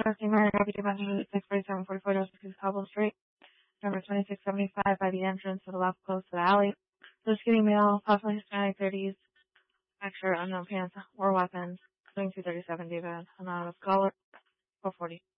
Arresting Mary Deputy Benjamin 64744 Cobble Street. Number 2675 by the entrance to the left close to the alley. So skinny male, possibly Hispanic 30s, extra unknown pants or weapons. Doing 237 David, anonymous caller, 440.